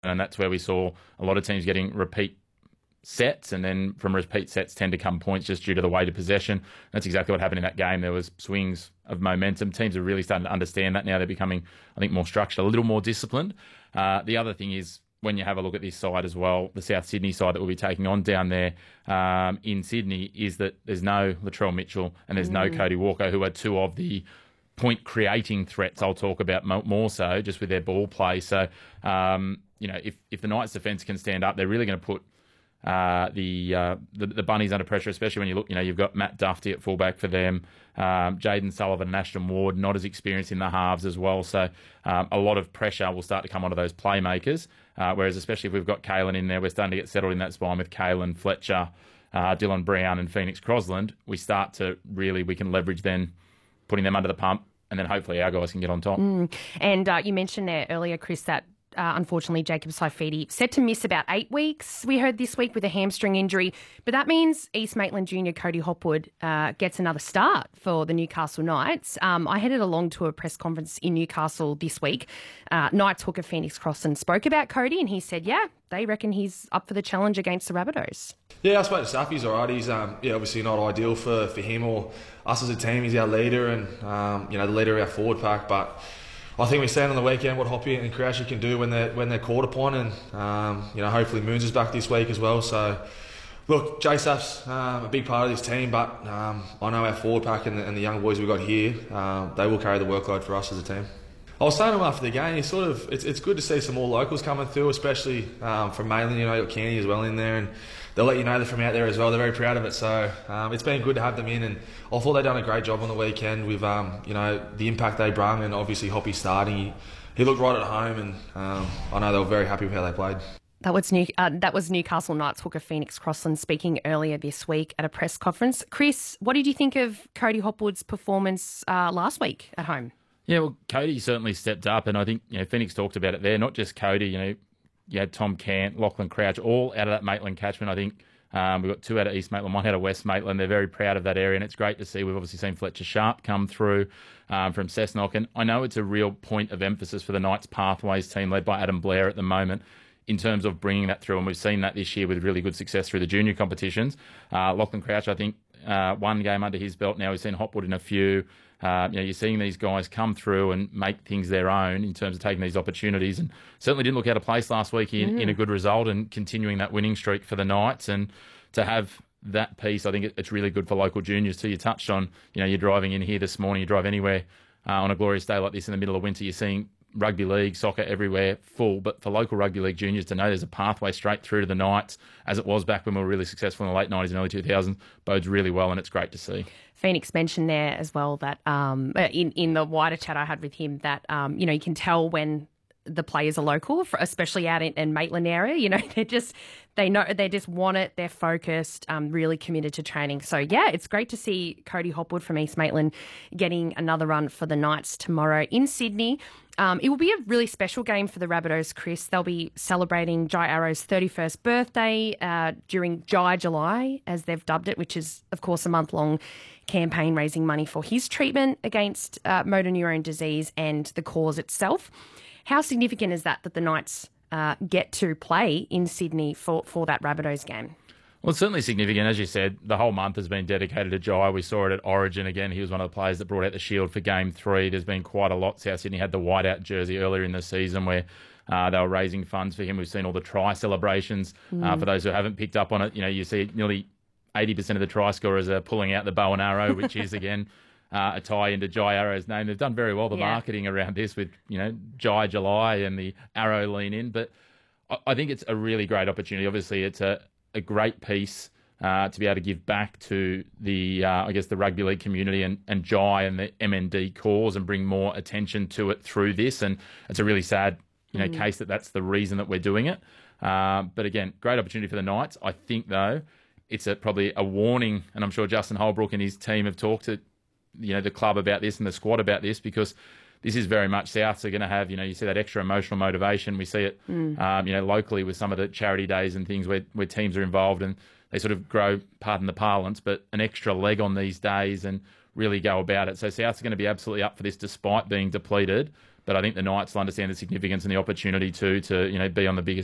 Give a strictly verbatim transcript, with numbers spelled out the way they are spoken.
and that's where we saw a lot of teams getting repeat sets, and then from repeat sets tend to come points just due to the weight of possession. That's exactly what happened in that game. There was swings of momentum. Teams are really starting to understand that now. They're becoming, I think, more structured, a little more disciplined. Uh, the other thing is, when you have a look at this side as well, the South Sydney side that we'll be taking on down there um, in Sydney, is that there's no Latrell Mitchell and there's mm. no Cody Walker, who are two of the point-creating threats I'll talk about more so, just with their ball play. So, um, you know, if, if the Knights' defence can stand up, they're really going to put Uh, the, uh, the the Bunnies under pressure, especially when you look, you know, you've got Matt Duffy at fullback for them, um, Jaden Sullivan and Ashton Ward, not as experienced in the halves as well. So um, a lot of pressure will start to come onto those playmakers. Uh, whereas, especially if we've got Kalen in there, we're starting to get settled in that spine with Kalen, Fletcher, uh, Dylan Brown, and Phoenix Crosland. We start to really, we can leverage then putting them under the pump, and then hopefully our guys can get on top. Mm. And uh, you mentioned there earlier, Chris, that Uh, unfortunately, Jacob Saifiti set to miss about eight weeks, we heard this week, with a hamstring injury. But that means East Maitland Junior Cody Hopwood uh, gets another start for the Newcastle Knights. Um, I headed along to a press conference in Newcastle this week. Uh, Knights hooker Phoenix Crosland spoke about Cody, and he said, yeah, they reckon he's up for the challenge against the Rabbitohs. Yeah, I suppose Safi's all right. He's um, yeah, obviously not ideal for, for him or us as a team. He's our leader and um, you know, the leader of our forward pack, but I think we seen on the weekend what Hoppy and Crouchy can do when they're when they're called upon, and um, you know, hopefully Moons is back this week as well. So, look, J SAF's um, a big part of this team, but um, I know our forward pack and the, and the young boys we've got here, um, they will carry the workload for us as a team. I was saying to him after the game, it's sort of it's it's good to see some more locals coming through, especially um, from Maitland. You know, you've got Kenny as well in there, and they'll let you know they're from out there as well. They're very proud of it, so um, it's been good to have them in. And I thought they've done a great job on the weekend with um, you know, the impact they brung, and obviously Hoppy starting. He, he looked right at home, and um, I know they were very happy with how they played. That was New, uh, that was Newcastle Knights hooker Phoenix Crosland speaking earlier this week at a press conference. Chris, what did you think of Cody Hopwood's performance uh, last week at home? Yeah, well, Cody certainly stepped up, and I think, you know, Phoenix talked about it there. Not just Cody, you know, you had Tom Cant, Lachlan Crouch, all out of that Maitland catchment. I think um, we've got two out of East Maitland, one out of West Maitland. They're very proud of that area, and it's great to see. We've obviously seen Fletcher Sharp come through um, from Cessnock, and I know it's a real point of emphasis for the Knights Pathways team led by Adam Blair at the moment, in terms of bringing that through, and we've seen that this year with really good success through the junior competitions. Uh, Lachlan Crouch, I think, uh, one game under his belt now. We've seen Hopwood in a few. Uh, you know, you're seeing these guys come through and make things their own in terms of taking these opportunities, and certainly didn't look out of place last week in, mm. in a good result and continuing that winning streak for the Knights. And to have that piece, I think it, it's really good for local juniors too. You touched on, you know, you're driving in here this morning, you drive anywhere uh, on a glorious day like this in the middle of winter, you're seeing rugby league, soccer everywhere full, but for local rugby league juniors to know there's a pathway straight through to the Knights, as it was back when we were really successful in the late nineties and early two thousands, bodes really well, and it's great to see. Phoenix mentioned there as well that um, in, in the wider chat I had with him that, um, you know, you can tell when the players are local, for, especially out in, in Maitland area. You know, they're just, they know, they just want it, they're focused, um, really committed to training. So, yeah, it's great to see Cody Hopwood from East Maitland getting another run for the Knights tomorrow in Sydney. Um, it will be a really special game for the Rabbitohs, Chris. They'll be celebrating Jai Arrow's thirty-first birthday uh, during Jai July, as they've dubbed it, which is, of course, a month-long campaign raising money for his treatment against uh, motor neurone disease and the cause itself. How significant is that, that the Knights uh, get to play in Sydney for, for that Rabbitohs game? Well, it's certainly significant. As you said, the whole month has been dedicated to Jai. We saw it at Origin again. He was one of the players that brought out the shield for Game three. There's been quite a lot. South Sydney had the whiteout jersey earlier in the season where uh, they were raising funds for him. We've seen all the try celebrations. Mm. Uh, for those who haven't picked up on it, you know, you see nearly eighty percent of the try scorers are pulling out the bow and arrow, which is, again, Uh, a tie into Jai Arrow's name. They've done very well, the yeah. marketing around this with, you know, Jai July and the Arrow lean in. But I, I think it's a really great opportunity. Obviously, it's a, a great piece uh, to be able to give back to the, uh, I guess, the rugby league community and, and Jai and the M N D cause and bring more attention to it through this. And it's a really sad, you know, mm. case that that's the reason that we're doing it. Uh, but again, great opportunity for the Knights. I think, though, it's a, probably a warning, and I'm sure Justin Holbrook and his team have talked to, you know, the club about this and the squad about this, because this is very much Souths are going to have, you know, you see that extra emotional motivation. We see it, mm. um, you know, locally with some of the charity days and things where, where teams are involved and they sort of grow, pardon the parlance, but an extra leg on these days and really go about it. So Souths are going to be absolutely up for this despite being depleted. But I think the Knights will understand the significance and the opportunity too to, you know, be on the bigger